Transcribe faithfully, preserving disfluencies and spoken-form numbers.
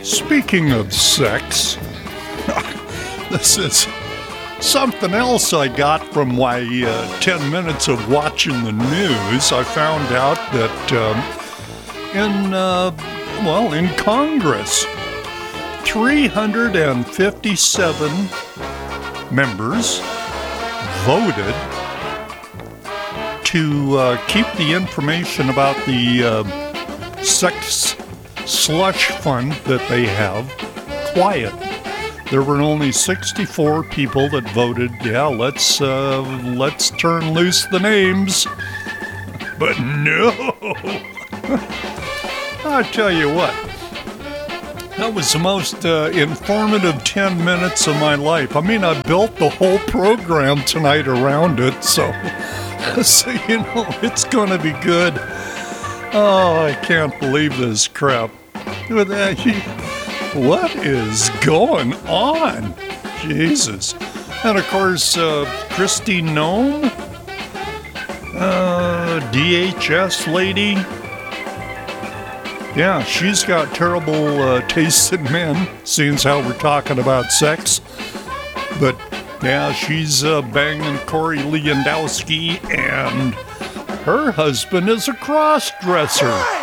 Speaking of sex, this is something else I got from my uh, ten minutes of watching the news. I found out that um, in, uh, well, in Congress, three hundred fifty-seven members voted to uh, keep the information about the uh, sex slush fund that they have quiet. There were only sixty-four people that voted, yeah, let's uh, let's turn loose the names. But no! I tell you what, that was the most uh, informative ten minutes of my life. I mean, I built the whole program tonight around it, so, so you know, it's going to be good. Oh, I can't believe this crap. With that, what is going on? Jesus. And of course, uh, Kristi Noem, uh, D H S lady. Yeah, she's got terrible uh, taste in men, seeing as how we're talking about sex. But yeah, she's uh, banging Corey Lewandowski, and her husband is a cross-dresser.